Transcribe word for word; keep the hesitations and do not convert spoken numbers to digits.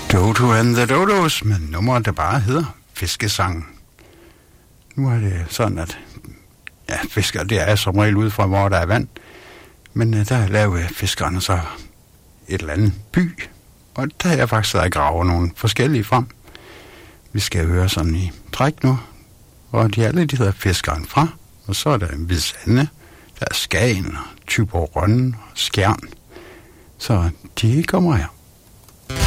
Dodo and the Dodos med nummer, der bare hedder Fiskesang. Nu er det sådan, at ja, fisker, det er som regel ude fra, hvor der er vand. Men uh, der laver fiskerne så et eller andet by. Og der er faktisk, der graver nogle forskellige frem. Vi skal høre sådan i træk nu. Og de alle, de hedder Fiskeren fra. Og så er der Hvide Sande, der er Skagen, Thyborøn og Skjern. Så de kommer her.